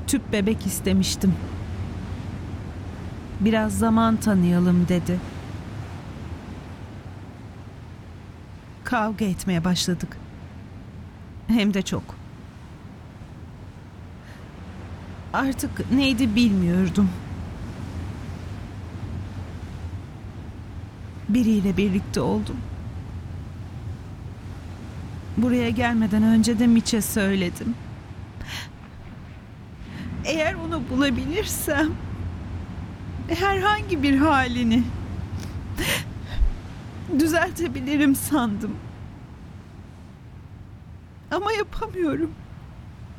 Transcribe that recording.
tüp bebek istemiştim. Biraz zaman tanıyalım dedi. Kavga etmeye başladık. Hem de çok. Artık neydi bilmiyordum. Biriyle birlikte oldum. Buraya gelmeden önce de Mitch'e söyledim. Eğer onu bulabilirsem herhangi bir halini düzeltebilirim sandım. Ama yapamıyorum.